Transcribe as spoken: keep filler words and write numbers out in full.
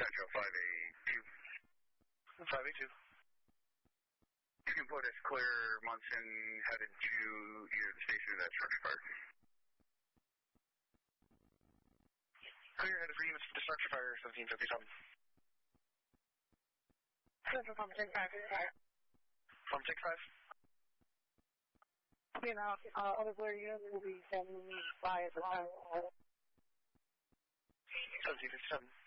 Central five eight two. five eight two. You can put us clear Munson headed to either the station or that structure fire. Clear headed for units to the structure fire, seventeen fifty-seven. Central from take five. From take five. You know, uh, other clear units will be standing by at the time. seventeen fifty-seven.